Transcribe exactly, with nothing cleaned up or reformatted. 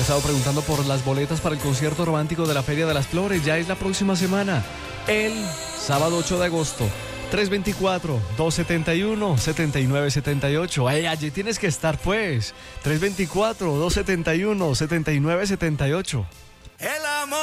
estado preguntando por las boletas para el concierto romántico de la Feria de las Flores. Ya es la próxima semana, el sábado ocho de agosto. tres dos cuatro, dos siete uno, siete nueve siete ocho. Ay, allí tienes que estar, pues. tres dos cuatro, dos siete uno, siete nueve siete ocho. El amor